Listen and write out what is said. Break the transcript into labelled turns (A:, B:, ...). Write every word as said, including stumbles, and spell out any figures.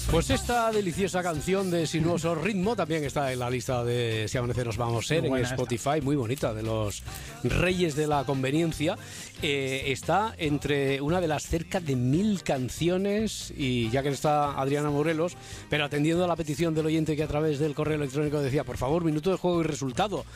A: Pues esta deliciosa canción de Sinuoso Ritmo también está en la lista de Si Amanece Nos Vamos a Ser en Spotify, esta. Muy bonita, de los Reyes de la Conveniencia. Eh, está entre una de las cerca de mil canciones, y ya que está Adriana Morelos, pero atendiendo a la petición del oyente que a través del correo electrónico decía, por favor, minuto de juego y resultado.